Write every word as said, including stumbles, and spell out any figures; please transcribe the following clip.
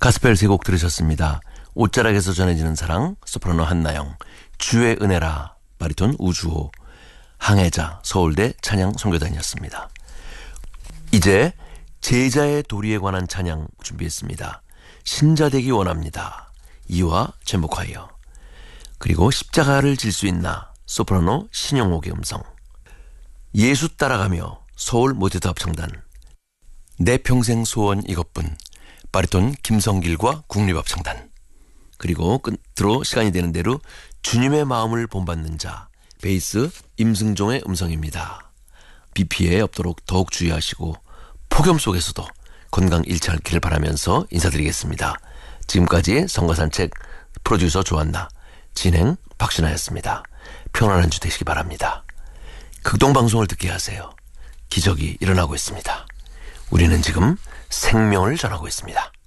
가스펠 세 곡 들으셨습니다. 옷자락에서 전해지는 사랑, 소프라노 한나영, 주의 은혜라, 바리톤 우주호, 항해자, 서울대 찬양 선교단이었습니다. 이제 제자의 도리에 관한 찬양 준비했습니다. 신자되기 원합니다. 이화 제목하여. 그리고 십자가를 질 수 있나, 소프라노 신영옥의 음성. 예수 따라가며, 서울 모태도 합창단. 내 평생 소원 이것뿐, 바리톤 김성길과 국립합창단. 그리고 끝으로 시간이 되는 대로 주님의 마음을 본받는 자, 베이스 임승종의 음성입니다. 비 피에 없도록 더욱 주의하시고 폭염 속에서도 건강 잃지 않기를 바라면서 인사드리겠습니다. 지금까지 성가산책 프로듀서 조한나, 진행 박신하였습니다. 평안한 주 되시기 바랍니다. 극동방송을 듣게 하세요. 기적이 일어나고 있습니다. 우리는 지금 생명을 전하고 있습니다.